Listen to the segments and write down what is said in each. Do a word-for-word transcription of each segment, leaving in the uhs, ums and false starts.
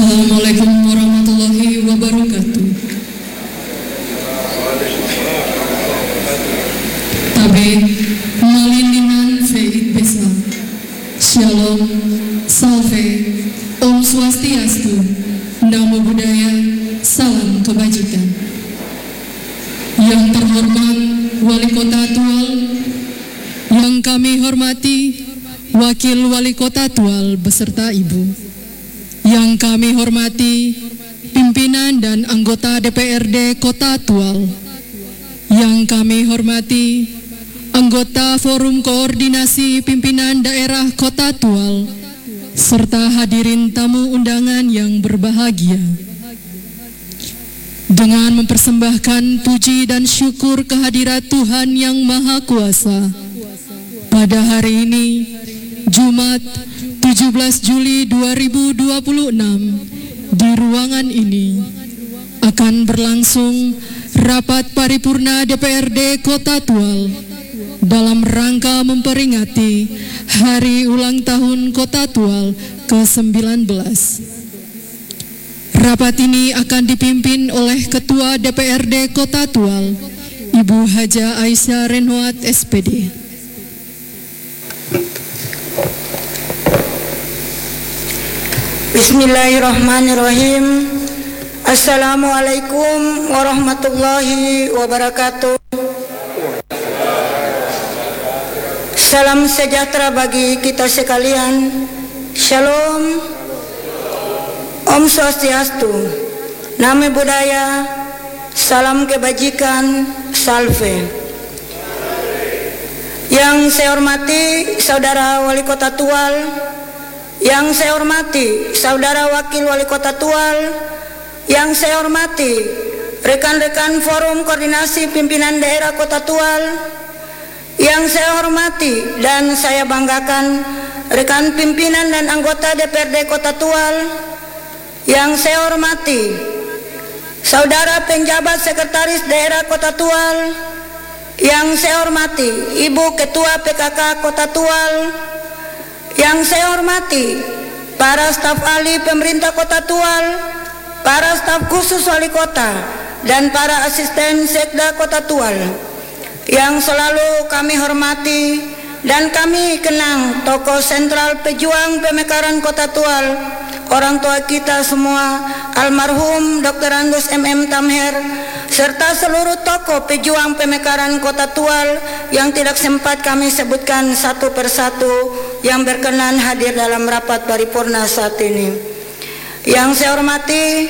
Assalamualaikum warahmatullahi wabarakatuh. Tabe malindingan Feit Besa. Shalom, salve, Om Swastiastu, Namo Buddhaya, salam kebajikan. Yang terhormat Wali Kota Tual, yang kami hormati Wakil Wali Kota Tual beserta Ibu, yang kami hormati pimpinan dan anggota D P R D Kota Tual, yang kami hormati anggota Forum Koordinasi Pimpinan Daerah Kota Tual, serta hadirin tamu undangan yang berbahagia. Dengan mempersembahkan puji dan syukur kehadirat Tuhan Yang Maha Kuasa, pada hari ini, Jumat tujuh belas Juli dua ribu dua puluh enam, di ruangan ini akan berlangsung rapat paripurna D P R D Kota Tual dalam rangka memperingati Hari Ulang Tahun Kota Tual ke sembilan belas. Rapat ini akan dipimpin oleh Ketua D P R D Kota Tual, Ibu Haja Aisyah Renwat S P D. Bismillahirrahmanirrahim. Assalamualaikum warahmatullahi wabarakatuh. Salam sejahtera bagi kita sekalian. Shalom, Om Swastiastu, Namo Buddhaya, salam kebajikan, salve. Yang saya hormati Saudara Wali Kota Tual, yang saya hormati Saudara Wakil Wali Kota Tual, yang saya hormati rekan-rekan Forum Koordinasi Pimpinan Daerah Kota Tual, yang saya hormati dan saya banggakan rekan pimpinan dan anggota D P R D Kota Tual, yang saya hormati Saudara Penjabat Sekretaris Daerah Kota Tual, yang saya hormati Ibu Ketua P K K Kota Tual, yang saya hormati para staf ahli pemerintah Kota Tual, para staf khusus wali kota, dan para asisten sekda Kota Tual, yang selalu kami hormati dan kami kenang tokoh sentral pejuang pemekaran Kota Tual, orang tua kita semua, almarhum Doktor Angus M M Tamher, serta seluruh tokoh pejuang pemekaran Kota Tual yang tidak sempat kami sebutkan satu persatu yang berkenan hadir dalam rapat paripurna saat ini. Yang saya hormati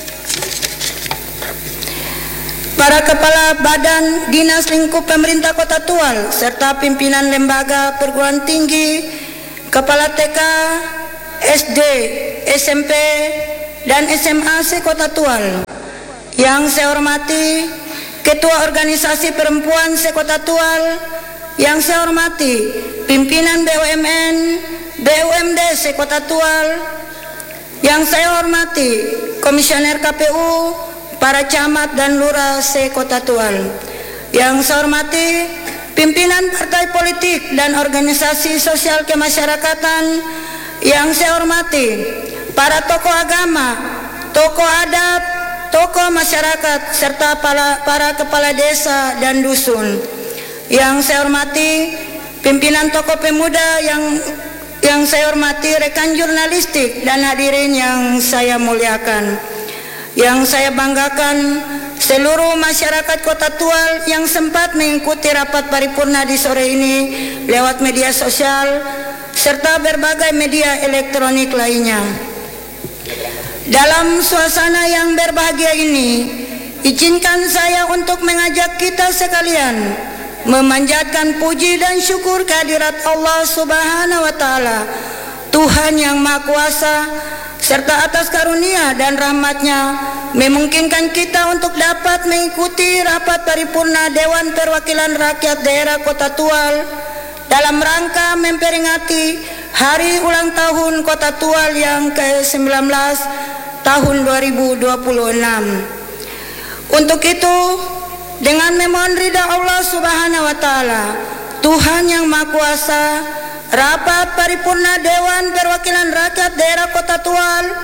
para kepala badan dinas lingkup pemerintah Kota Tual serta pimpinan lembaga perguruan tinggi, kepala T K, S D, S M P, dan S M A se Kota Tual. Yang saya hormati Ketua Organisasi Perempuan se Kota Tual, yang saya hormati pimpinan B U M N, B U M D se Kota Tual, yang saya hormati Komisioner K P U, para camat dan lurah se Kota Tual, yang saya hormati pimpinan partai politik dan organisasi sosial kemasyarakatan, yang saya hormati para tokoh agama, tokoh adat, tokoh masyarakat, serta para, para kepala desa dan dusun, yang saya hormati pimpinan tokoh pemuda, yang yang saya hormati rekan jurnalistik dan hadirin yang saya muliakan, yang saya banggakan seluruh masyarakat Kota Tual yang sempat mengikuti rapat paripurna di sore ini lewat media sosial serta berbagai media elektronik lainnya. Dalam suasana yang berbahagia ini, izinkan saya untuk mengajak kita sekalian memanjatkan puji dan syukur kehadirat Allah Subhanahu wa Ta'ala, Tuhan yang Maha Kuasa, serta atas karunia dan rahmatnya memungkinkan kita untuk dapat mengikuti rapat paripurna Dewan Perwakilan Rakyat Daerah Kota Tual dalam rangka memperingati Hari Ulang Tahun Kota Tual yang ke sembilan belas tahun dua ribu dua puluh enam. Untuk itu, dengan memohon ridha Allah Subhanahu wa Ta'ala, Tuhan yang Maha Kuasa, rapat paripurna Dewan Perwakilan Rakyat Daerah Kota Tual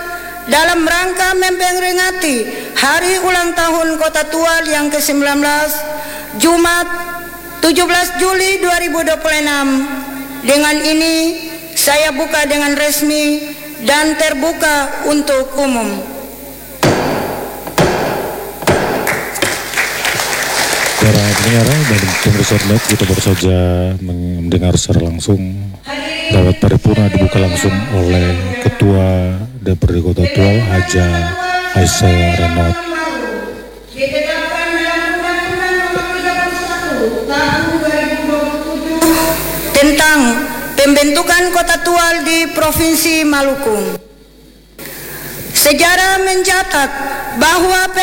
dalam rangka memperingati Hari Ulang Tahun Kota Tual yang ke sembilan belas, Jumat tujuh belas Juli dua ribu dua puluh enam. Dengan ini saya buka dengan resmi dan terbuka untuk umum. Para pendengar dan pemirsa hormat, kita baru saja mendengar secara langsung rapat paripurna dibuka langsung oleh Ketua D P R D Kota Tual, Haja Aisyah Renot. Ditetapkan dalam Undang-Undang Nomor tiga puluh satu Tahun dua ribu dua puluh tujuh tentang pembentukan Kota Tual di Provinsi Maluku. Sejarah mencatat bahwa